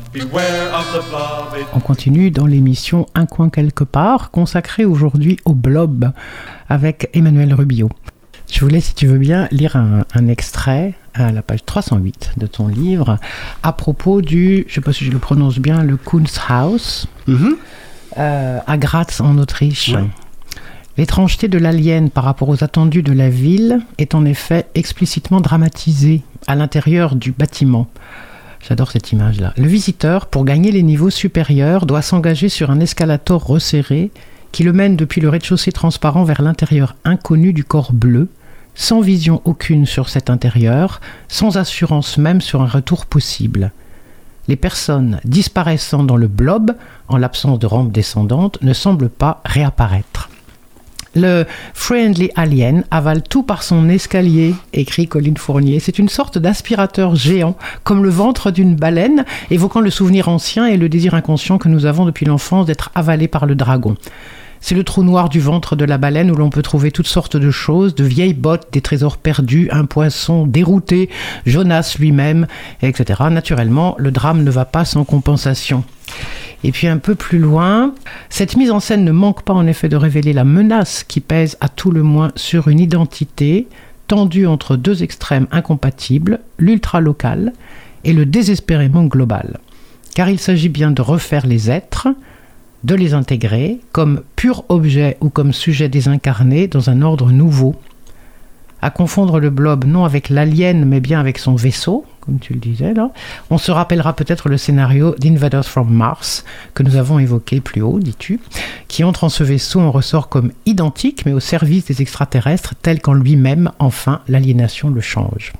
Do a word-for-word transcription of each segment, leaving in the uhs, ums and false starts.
On continue dans l'émission Un coin quelque part, consacrée aujourd'hui au blob avec Emmanuel Rubio. Je voulais, si tu veux bien, lire un, un extrait à la page trois cent huit de ton livre à propos du, je ne sais pas si je le prononce bien, le Kunsthaus mm-hmm. euh, à Graz en Autriche. Ouais. L'étrangeté de l'alien par rapport aux attendus de la ville est en effet explicitement dramatisée à l'intérieur du bâtiment. J'adore cette image-là. Le visiteur, pour gagner les niveaux supérieurs, doit s'engager sur un escalator resserré qui le mène depuis le rez-de-chaussée transparent vers l'intérieur inconnu du corps bleu, sans vision aucune sur cet intérieur, sans assurance même sur un retour possible. Les personnes disparaissant dans le blob, en l'absence de rampe descendante, ne semblent pas réapparaître. Le Friendly Alien avale tout par son escalier, écrit Colline Fournier. C'est une sorte d'aspirateur géant, comme le ventre d'une baleine, évoquant le souvenir ancien et le désir inconscient que nous avons depuis l'enfance d'être avalés par le dragon. C'est le trou noir du ventre de la baleine où l'on peut trouver toutes sortes de choses, de vieilles bottes, des trésors perdus, un poisson dérouté, Jonas lui-même, et cetera. Naturellement, le drame ne va pas sans compensation. Et puis un peu plus loin, cette mise en scène ne manque pas en effet de révéler la menace qui pèse à tout le moins sur une identité tendue entre deux extrêmes incompatibles, l'ultra-local et le désespérément global. Car il s'agit bien de refaire les êtres, de les intégrer comme pur objet ou comme sujet désincarné dans un ordre nouveau. À confondre le blob non avec l'alien mais bien avec son vaisseau, comme tu le disais là, on se rappellera peut-être le scénario d'Invaders from Mars que nous avons évoqué plus haut, dis-tu, qui entre en ce vaisseau en ressort comme identique mais au service des extraterrestres tel qu'en lui-même, enfin, l'aliénation le change.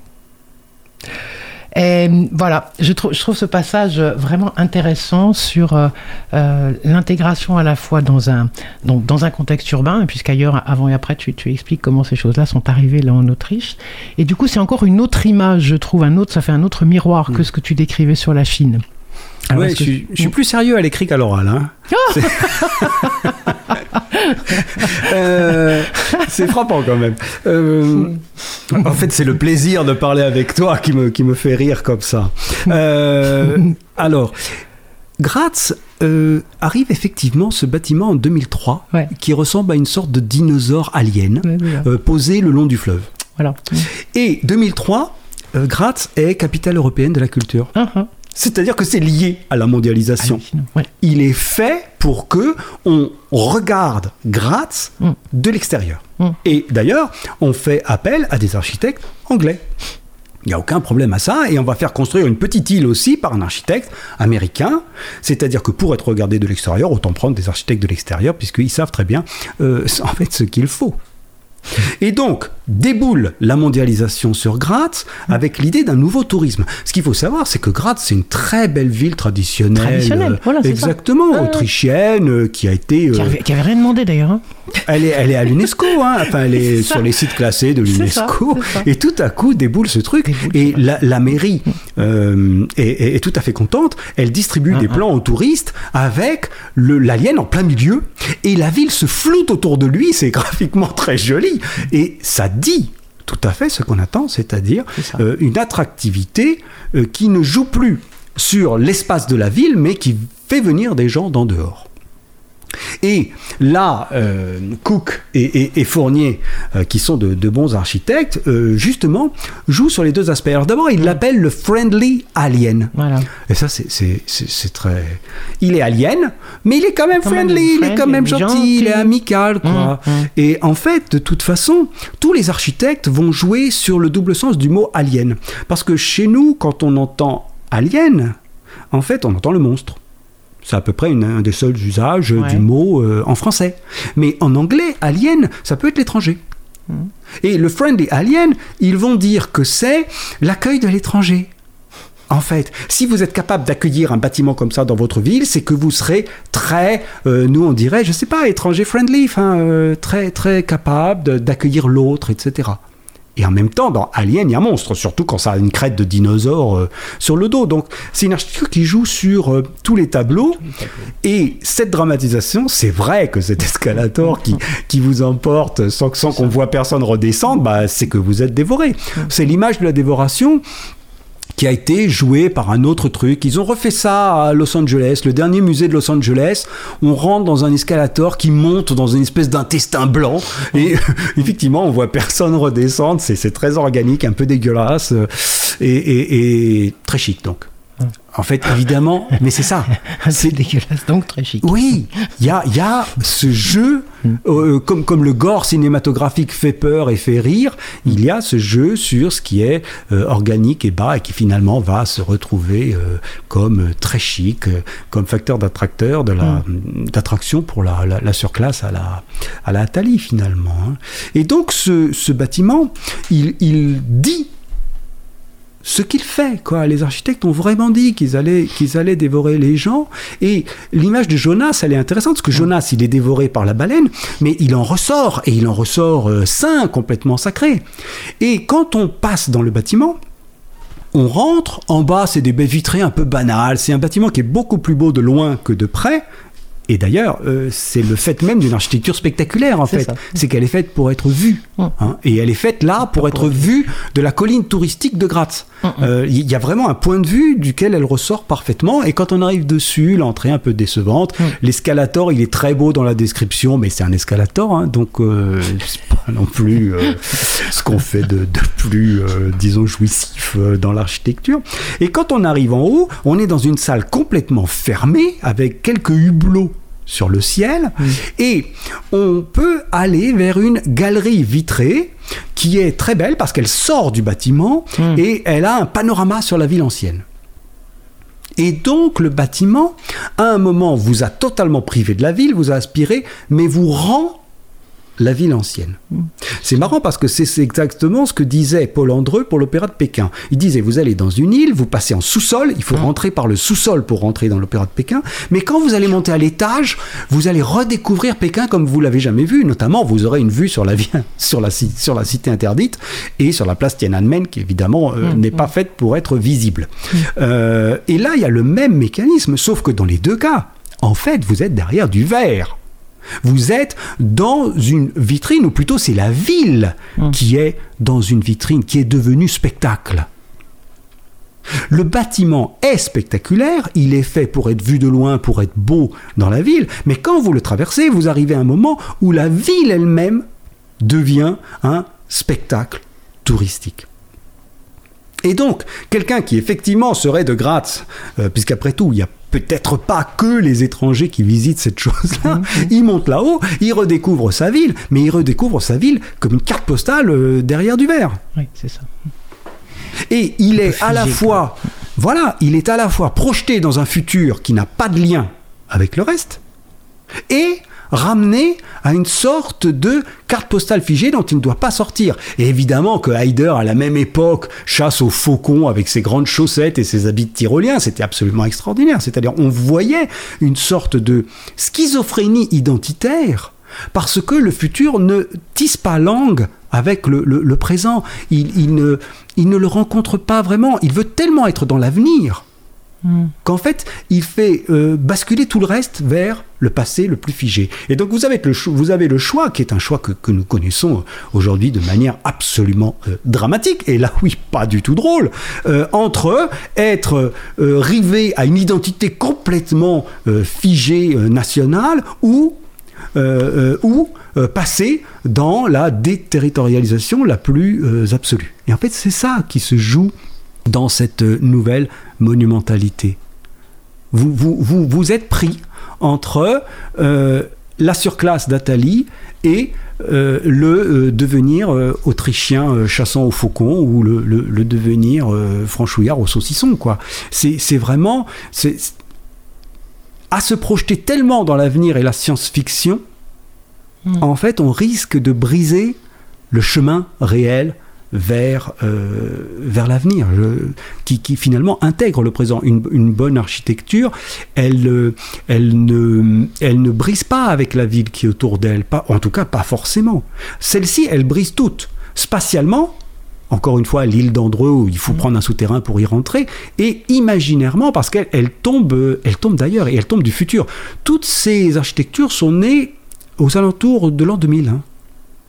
Et voilà, je trouve, je trouve ce passage vraiment intéressant sur euh, euh, l'intégration à la fois dans un, donc dans un contexte urbain, puisqu'ailleurs, avant et après, tu, tu expliques comment ces choses-là sont arrivées là en Autriche. Et du coup, c'est encore une autre image, je trouve, un autre, ça fait un autre miroir mmh. que ce que tu décrivais sur la Chine. Alors, ouais, je, suis, je suis plus sérieux à l'écrit qu'à l'oral. Hein. Oh euh, c'est frappant quand même. Euh, en fait, c'est le plaisir de parler avec toi qui me, qui me fait rire comme ça. Euh, alors, Graz euh, arrive effectivement ce bâtiment en deux mille trois ouais. qui ressemble à une sorte de dinosaure alien ouais, euh, posé le long du fleuve. Voilà. Et deux mille trois, euh, Graz est capitale européenne de la culture. Uh-huh. C'est-à-dire que c'est lié à la mondialisation. Ouais. Il est fait pour que on regarde Graz mm. de l'extérieur. Mm. Et d'ailleurs, on fait appel à des architectes anglais. Il n'y a aucun problème à ça. Et on va faire construire une petite île aussi par un architecte américain. C'est-à-dire que pour être regardé de l'extérieur, autant prendre des architectes de l'extérieur, puisqu'ils savent très bien euh, en fait ce qu'il faut. Et donc, déboule la mondialisation sur Graz avec l'idée d'un nouveau tourisme. Ce qu'il faut savoir, c'est que Graz, c'est une très belle ville traditionnelle. Traditionnelle, euh, voilà, c'est exactement, ça. autrichienne, euh, qui a été... Euh, qui, avait, qui avait rien demandé d'ailleurs. Hein. Elle, est, elle est à l'UNESCO, hein. Enfin, elle est sur les sites classés de l'UNESCO. C'est ça, c'est ça. Et tout à coup, déboule ce truc. Déboule, et la, la mairie euh, est, est, est tout à fait contente. Elle distribue ah, des ah. plans aux touristes avec le, l'alien en plein milieu. Et la ville se floute autour de lui. C'est graphiquement très joli. Et ça dit tout à fait ce qu'on attend, c'est-à-dire c'est euh, une attractivité euh, qui ne joue plus sur l'espace de la ville, mais qui fait venir des gens d'en dehors. Et là, euh, Cook et, et, et Fournier, euh, qui sont de, de bons architectes, euh, justement, jouent sur les deux aspects. Alors d'abord, ils l'appellent le Friendly Alien. Voilà. Et ça, c'est, c'est, c'est, c'est très... Il est alien, mais il est quand même quand friendly, même il est quand même gentil, gentil, il est amical, quoi. Mmh, mmh. Et en fait, de toute façon, tous les architectes vont jouer sur le double sens du mot alien. Parce que chez nous, quand on entend alien, en fait, on entend le monstre. C'est à peu près une, un des seuls usages ouais. du mot euh, en français. Mais en anglais, alien, ça peut être l'étranger. Mmh. Et le friendly alien, ils vont dire que c'est l'accueil de l'étranger. En fait, si vous êtes capable d'accueillir un bâtiment comme ça dans votre ville, c'est que vous serez très, euh, nous on dirait, je sais pas, étranger friendly, enfin, euh, très, très capable de, d'accueillir l'autre, et cetera. Et en même temps, dans Alien, il y a monstre, surtout quand ça a une crête de dinosaure euh, sur le dos. Donc, c'est une architecture qui joue sur euh, tous les tableaux. Tous les tableaux. Et cette dramatisation, c'est vrai que cet escalator qui, qui vous emporte sans, sans qu'on voit personne redescendre, bah, c'est que vous êtes dévoré. C'est l'image de la dévoration qui a été joué par un autre truc. Ils ont refait ça à Los Angeles, le dernier musée de Los Angeles. On rentre dans un escalator qui monte dans une espèce d'intestin blanc et effectivement on voit personne redescendre. C'est, c'est très organique, un peu dégueulasse et, et, et très chic donc. En fait, évidemment, mais c'est ça. C'est dégueulasse, donc très chic. Oui, il y a, y a ce jeu, euh, comme, comme le gore cinématographique fait peur et fait rire, il y a ce jeu sur ce qui est euh, organique et bas et qui finalement va se retrouver euh, comme euh, très chic, euh, comme facteur d'attracteur, de la, mm. d'attraction pour la, la, la surclasse à la, à la Atali finalement. Hein. Et donc ce, ce bâtiment, il, il dit ce qu'il fait, quoi. Les architectes ont vraiment dit qu'ils allaient, qu'ils allaient dévorer les gens. Et l'image de Jonas, elle est intéressante, parce que Jonas, il est dévoré par la baleine, mais il en ressort, et il en ressort euh, sain, complètement sacré. Et quand on passe dans le bâtiment, on rentre, en bas, c'est des baies vitrées un peu banales. C'est un bâtiment qui est beaucoup plus beau de loin que de près. Et d'ailleurs, euh, c'est le fait même d'une architecture spectaculaire, en c'est fait. Ça. C'est qu'elle est faite pour être vue. Mmh. Hein, et elle est faite là pour être vue de la colline touristique de Graz. Il mmh. euh, y a vraiment un point de vue duquel elle ressort parfaitement. Et quand on arrive dessus, l'entrée est un peu décevante. Mmh. L'escalator, il est très beau dans la description, mais c'est un escalator. Hein, donc, euh, c'est pas non plus euh, ce qu'on fait de, de plus, euh, disons, jouissif euh, dans l'architecture. Et quand on arrive en haut, on est dans une salle complètement fermée, avec quelques hublots sur le ciel, mmh. et on peut aller vers une galerie vitrée qui est très belle parce qu'elle sort du bâtiment mmh. et elle a un panorama sur la ville ancienne. Et donc le bâtiment, à un moment, vous a totalement privé de la ville, vous a aspiré, mais vous rend la ville ancienne. Mmh. C'est marrant parce que c'est, c'est exactement ce que disait Paul Andreu pour l'Opéra de Pékin. Il disait, vous allez dans une île, vous passez en sous-sol, il faut mmh. rentrer par le sous-sol pour rentrer dans l'Opéra de Pékin, mais quand vous allez monter à l'étage, vous allez redécouvrir Pékin comme vous l'avez jamais vu. Notamment, vous aurez une vue sur la, sur la, sur la cité interdite et sur la place Tiananmen, qui évidemment euh, mmh. n'est pas faite pour être visible. Mmh. Euh, et là, il y a le même mécanisme, sauf que dans les deux cas, en fait, vous êtes derrière du verre. Vous êtes dans une vitrine, ou plutôt c'est la ville mmh. qui est dans une vitrine, qui est devenue spectacle. Le bâtiment est spectaculaire, il est fait pour être vu de loin, pour être beau dans la ville, mais quand vous le traversez, vous arrivez à un moment où la ville elle-même devient un spectacle touristique. Et donc, quelqu'un qui effectivement serait de Graz, euh, puisqu'après tout, il n'y a peut-être pas que les étrangers qui visitent cette chose-là, mmh. il monte là-haut, il redécouvre sa ville, mais il redécouvre sa ville comme une carte postale euh, derrière du verre. Oui, c'est ça. Et il est à la fois, voilà, il est à la fois projeté dans un futur qui n'a pas de lien avec le reste, et ramené à une sorte de carte postale figée dont il ne doit pas sortir. Et évidemment que Heider, à la même époque, chasse au faucon avec ses grandes chaussettes et ses habits de tyrolien, c'était absolument extraordinaire. C'est-à-dire, on voyait une sorte de schizophrénie identitaire parce que le futur ne tisse pas langue avec le, le, le présent. Il, il, ne, il ne le rencontre pas vraiment. Il veut tellement être dans l'avenir Mmh. qu'en fait, il fait euh, basculer tout le reste vers le passé le plus figé. Et donc, vous avez le, cho- vous avez le choix, qui est un choix que, que nous connaissons aujourd'hui de manière absolument euh, dramatique, et là, oui, pas du tout drôle, euh, entre être euh, rivé à une identité complètement euh, figée euh, nationale, ou, euh, euh, ou euh, passer dans la déterritorialisation la plus euh, absolue. Et en fait, c'est ça qui se joue dans cette nouvelle monumentalité. Vous, vous, vous, vous êtes pris entre euh, la surclasse d'Atali et euh, le euh, devenir euh, autrichien euh, chassant au faucon ou le, le, le devenir euh, franchouillard au saucisson, quoi. C'est, c'est vraiment... C'est, c'est, à se projeter tellement dans l'avenir et la science-fiction, mmh. en fait, on risque de briser le chemin réel vers, euh, vers l'avenir, je, qui, qui finalement intègre le présent. Une, une bonne architecture, elle, elle, ne, elle ne brise pas avec la ville qui est autour d'elle, pas, en tout cas pas forcément. Celle-ci, elle brise toute. Spatialement, encore une fois, l'île d'Andreu, où il faut prendre un souterrain pour y rentrer, et imaginairement, parce qu'elle elle tombe, elle tombe d'ailleurs, et elle tombe du futur. Toutes ces architectures sont nées aux alentours de l'an deux mille. Hein.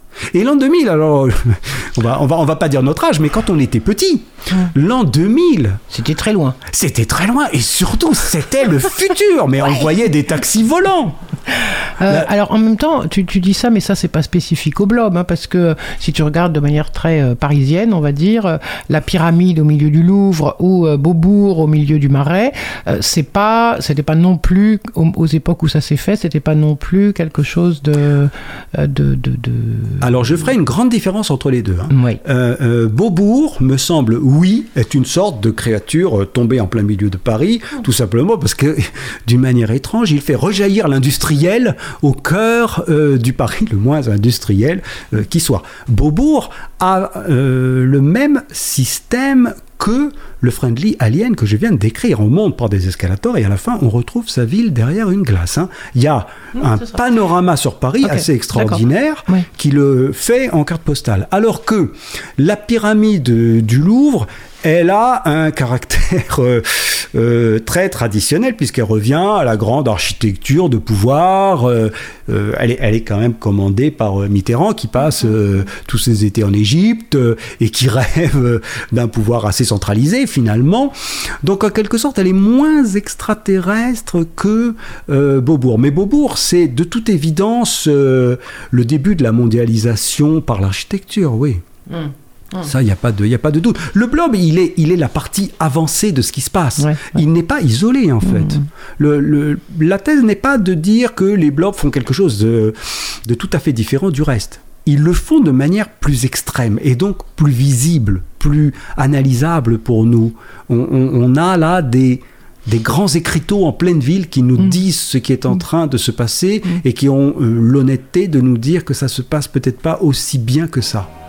Et l'an deux mille, alors, on va, on va, on va pas dire notre âge, mais quand on était petit, mmh. l'an deux mille... C'était très loin. C'était très loin, et surtout, c'était le futur, mais on voyait des taxis volants. Euh, La... Alors, en même temps, tu, tu dis ça, mais ça, c'est pas spécifique au blob, hein, parce que si tu regardes de manière très euh, parisienne, on va dire, euh, la pyramide au milieu du Louvre ou euh, Beaubourg au milieu du Marais, euh, c'est pas, c'était pas non plus, aux, aux époques où ça s'est fait, c'était pas non plus quelque chose de... de, de, de... Alors, je ferai une grande différence entre les deux. Hein. Oui. Euh, euh, Beaubourg, me semble, oui, est une sorte de créature euh, tombée en plein milieu de Paris, oh. tout simplement parce que, d'une manière étrange, il fait rejaillir l'industriel au cœur euh, du Paris le moins industriel euh, qui soit. Beaubourg a euh, le même système que le Friendly Alien que je viens de décrire. On monte par des escalators et à la fin, on retrouve sa ville derrière une glace. Hein. Il y a mmh, un panorama sur Paris okay, assez extraordinaire oui. qui le fait en carte postale. Alors que la pyramide du Louvre, elle a un caractère euh, euh, très traditionnel puisqu'elle revient à la grande architecture de pouvoir. Euh, euh, elle, est, elle est quand même commandée par Mitterrand qui passe euh, tous ses étés en Égypte euh, et qui rêve euh, d'un pouvoir assez centralisé finalement. Donc en quelque sorte, elle est moins extraterrestre que euh, Beaubourg. Mais Beaubourg, c'est de toute évidence euh, le début de la mondialisation par l'architecture, oui. Mmh. Ça, il n'y a pas de, il y a pas de doute. Le blob, il est, il est la partie avancée de ce qui se passe. Ouais, ouais. Il n'est pas isolé, en fait. Mmh. Le, le, la thèse n'est pas de dire que les blobs font quelque chose de, de tout à fait différent du reste. Ils le font de manière plus extrême et donc plus visible, plus analysable pour nous. On, on, on a là des... des grands écriteaux en pleine ville qui nous mmh. disent ce qui est en train de se passer mmh. et qui ont euh, l'honnêteté de nous dire que ça se passe peut-être pas aussi bien que ça.